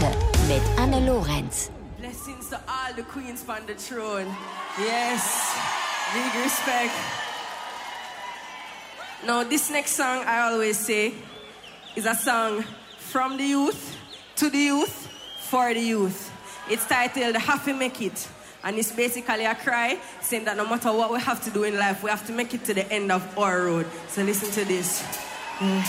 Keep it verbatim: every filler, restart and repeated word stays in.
heute mit Anne Lorenz. Blessings to all the queens on the throne. Yes, big respect. Now, this next song, I always say, is a song from the youth, to the youth, for the youth. It's titled Have to Make It. And it's basically a cry saying that no matter what we have to do in life, we have to make it to the end of our road. So listen to this. Mm.